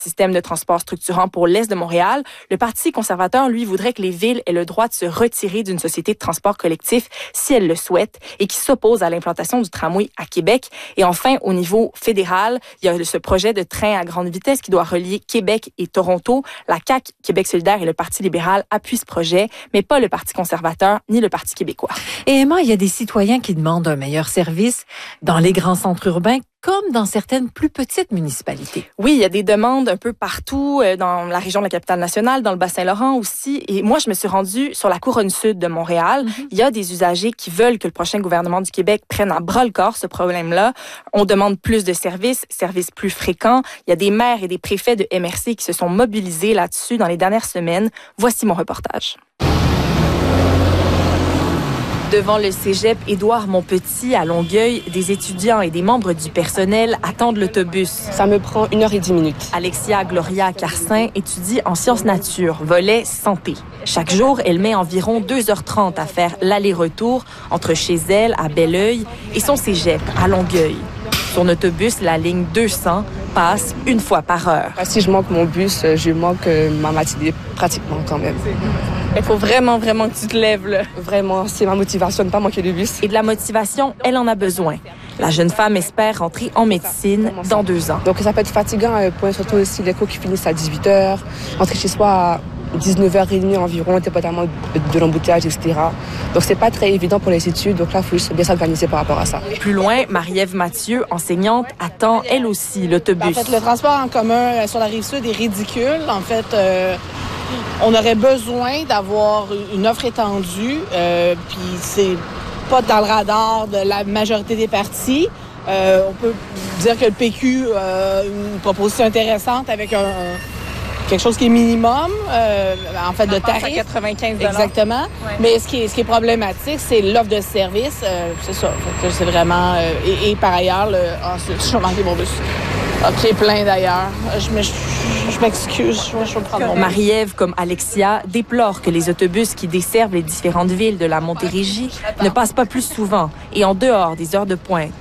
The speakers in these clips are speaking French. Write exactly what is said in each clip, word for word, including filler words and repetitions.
Système de transport structurant pour l'Est de Montréal, le Parti conservateur, lui, voudrait que les villes aient le droit de se retirer d'une société de transport collectif si elles le souhaitent et qui s'oppose à l'implantation du tramway à Québec. Et enfin, au niveau fédéral, il y a ce projet de train à grande vitesse qui doit relier Québec et Toronto. La C A Q, Québec solidaire et le Parti libéral appuient ce projet, mais pas le Parti conservateur ni le Parti québécois. Et Emma, il y a des citoyens qui demandent un meilleur service dans les grands centres urbains comme dans certaines plus petites municipalités. Oui, il y a des demandes un peu partout, euh, dans la région de la Capitale-Nationale, dans le Bas-Saint-Laurent aussi. Et moi, je me suis rendue sur la couronne sud de Montréal. Mm-hmm. Il y a des usagers qui veulent que le prochain gouvernement du Québec prenne à bras-le-corps ce problème-là. On demande plus de services, services plus fréquents. Il y a des maires et des préfets de M R C qui se sont mobilisés là-dessus dans les dernières semaines. Voici mon reportage. Devant le cégep Édouard-Montpetit à Longueuil, des étudiants et des membres du personnel attendent l'autobus. Ça me prend une heure et dix minutes. Alexia Gloria Carcin étudie en sciences nature, volet santé. Chaque jour, elle met environ deux heures trente à faire l'aller-retour entre chez elle à Belleuil et son cégep à Longueuil. Son autobus, la ligne deux cents, passe une fois par heure. Si je manque mon bus, je manque ma matinée pratiquement quand même. Il faut vraiment, vraiment que tu te lèves, là. Vraiment, c'est ma motivation de ne pas manquer de bus. Et de la motivation, elle en a besoin. La jeune femme espère rentrer en médecine dans deux ans. Donc, ça peut être fatigant, pour surtout aussi les cours qui finissent à dix-huit heures, rentrer chez soi à dix-neuf heures trente environ, dépendamment de l'embouteillage, et cetera. Donc, c'est pas très évident pour les études. Donc là, il faut juste bien s'organiser par rapport à ça. Plus loin, Marie-Ève Mathieu, enseignante, attend elle aussi l'autobus. En fait, le transport en commun sur la Rive-Sud est ridicule. En fait, euh, on aurait besoin d'avoir une offre étendue. Euh, puis c'est pas dans le radar de la majorité des partis. Euh, on peut dire que le P Q a euh, une proposition intéressante avec un... un quelque chose qui est minimum, euh, en fait, de tarif. À quatre-vingt-quinze dollars. Exactement. Ouais. Mais ce qui est, ce qui est problématique, c'est l'offre de service. Euh, c'est ça. C'est vraiment... Euh, et, et par ailleurs, le, ensuite, je vais manquer mon bus. Qui est plein d'ailleurs. Je, je, je m'excuse, je, je vais prendre mon bus. Marie-Ève, comme Alexia, déplore que les autobus qui desservent les différentes villes de la Montérégie ne passent pas plus souvent et en dehors des heures de pointe.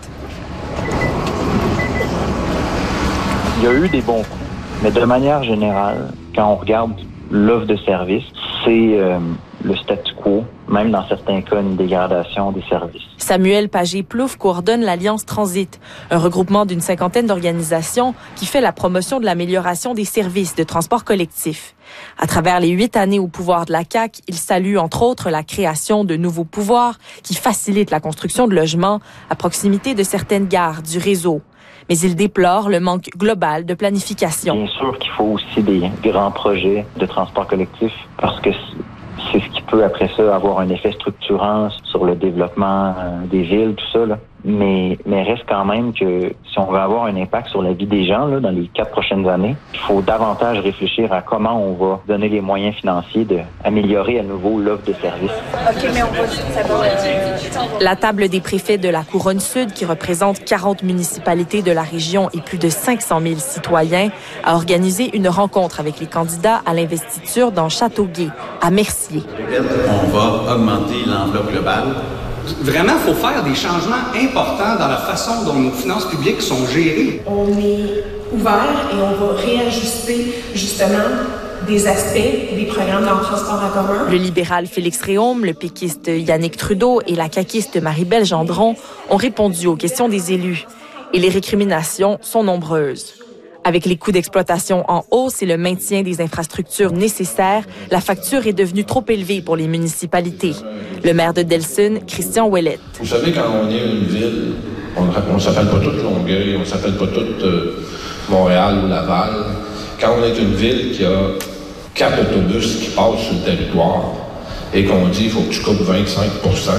Il y a eu des bons coups. Mais de manière générale, quand on regarde l'offre de service, c'est euh, le statu quo, même dans certains cas, une dégradation des services. Samuel Pagé-Plouffe coordonne l'Alliance Transit, un regroupement d'une cinquantaine d'organisations qui fait la promotion de l'amélioration des services de transport collectif. À travers les huit années au pouvoir de la C A Q, il salue entre autres la création de nouveaux pouvoirs qui facilitent la construction de logements à proximité de certaines gares du réseau. Mais il déplore le manque global de planification. Bien sûr qu'il faut aussi des grands projets de transport collectif parce que c'est ce qui peut, après ça, avoir un effet structurant sur le développement des villes, tout ça, là. Mais, mais reste quand même que si on veut avoir un impact sur la vie des gens là, dans les quatre prochaines années, il faut davantage réfléchir à comment on va donner les moyens financiers d'améliorer à nouveau l'offre de services. OK, mais on va... Ça va euh... La table des préfets de la Couronne Sud, qui représente quarante municipalités de la région et plus de cinq cent mille citoyens, a organisé une rencontre avec les candidats à l'investiture dans Châteauguay, à Mercier. On va augmenter l'enveloppe globale. Vraiment, il faut faire des changements importants dans la façon dont nos finances publiques sont gérées. On est ouvert et on va réajuster justement des aspects des programmes dans le transport en commun. Le libéral Félix Réaume, le péquiste Yannick Trudeau et la caquiste Marie-Belle Gendron ont répondu aux questions des élus. Et les récriminations sont nombreuses. Avec les coûts d'exploitation en hausse et le maintien des infrastructures nécessaires, la facture est devenue trop élevée pour les municipalités. Le maire de Delson, Christian Ouellette. Vous savez, quand on est une ville, on ne s'appelle pas toute Longueuil, on ne s'appelle pas toute euh, Montréal ou Laval. Quand on est une ville qui a quatre autobus qui passent sur le territoire et qu'on dit qu'il faut que tu coupes vingt-cinq pour cent,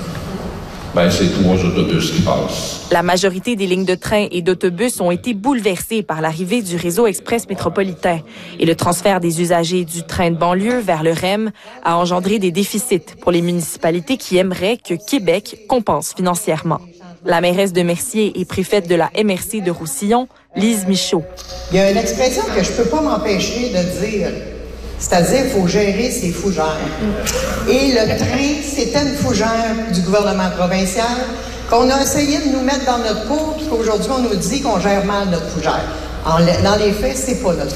ben c'est trois autobus qui passent. La majorité des lignes de train et d'autobus ont été bouleversées par l'arrivée du réseau express métropolitain. Et le transfert des usagers du train de banlieue vers le R E M a engendré des déficits pour les municipalités qui aimeraient que Québec compense financièrement. La mairesse de Mercier et préfète de la M R C de Roussillon, Lise Michaud. Il y a une expression que je peux pas m'empêcher de dire. C'est-à-dire qu'il faut gérer ses fougères. Et le train, c'était une fougère du gouvernement provincial qu'on a essayé de nous mettre dans notre peau, puisqu'aujourd'hui, on nous dit qu'on gère mal notre fougère. En, dans les faits, c'est pas notre